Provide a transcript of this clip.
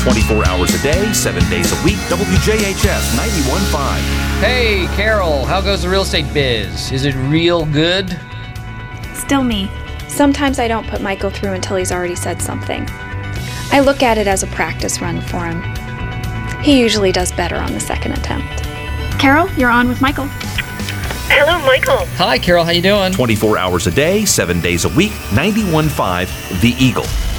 24 hours a day, 7 days a week, WJHS 91.5. Hey, Carol, how goes the real estate biz? Is it real good? Still me. Sometimes I don't put Michael through until he's already said something. I look at it as a practice run for him. He usually does better on the second attempt. Carol, you're on with Michael. Hello, Michael. Hi, Carol, how you doing? 24 hours a day, 7 days a week, 91.5 The Eagle.